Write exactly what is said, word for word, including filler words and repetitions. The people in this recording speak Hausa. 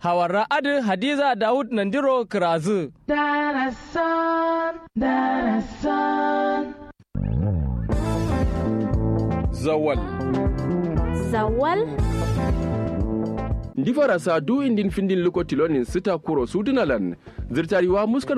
Hawara adu Hadiza Daud Nandiro Kirazu. Darasan, darasan. Zawal. Zawal. Ndi farasa du indin findin luko tilonin sita kuro sudunalan. Zirtariwa muskar